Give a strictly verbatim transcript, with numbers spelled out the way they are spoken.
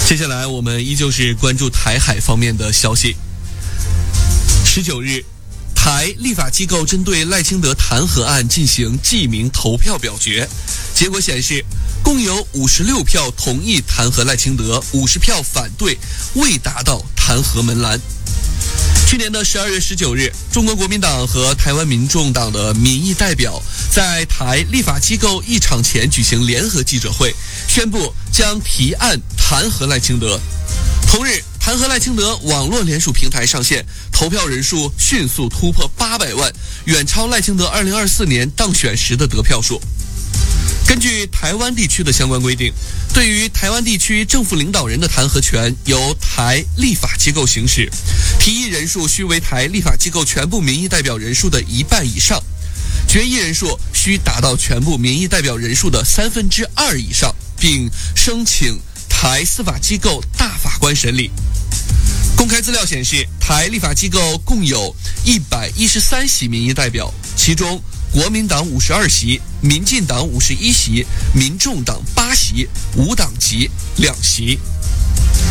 接下来我们依旧是关注台海方面的消息。十九日，台立法机构针对赖清德弹劾案进行记名投票表决，结果显示，共有五十六票同意弹劾赖清德，五十票反对，未达到弹劾门栏。去年的十二月十九日，中国国民党和台湾民众党的民意代表在台立法机构议场前举行联合记者会，宣布将提案弹劾赖清德。同日，弹劾赖清德网络联署平台上线，投票人数迅速突破八百万，远超赖清德二零二四年当选时的得票数。根据台湾地区的相关规定，对于台湾地区政府领导人的弹劾权由台立法机构行使，提议人数需为台立法机构全部民意代表人数的一半以上，决议人数需达到全部民意代表人数的三分之二以上，并申请台司法机构大法官审理。公开资料显示，台立法机构共有一百一十三席民意代表，其中国民党五十二席，民进党五十一席，民众党八席，无党籍两席。